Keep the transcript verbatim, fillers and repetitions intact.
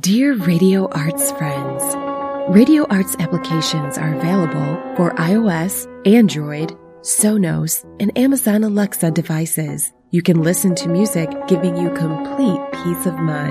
Dear Radio Arts friends, Radio Arts applications are available for iOS, Android, Sonos, and Amazon Alexa devices. You can listen to music giving you complete peace of mind.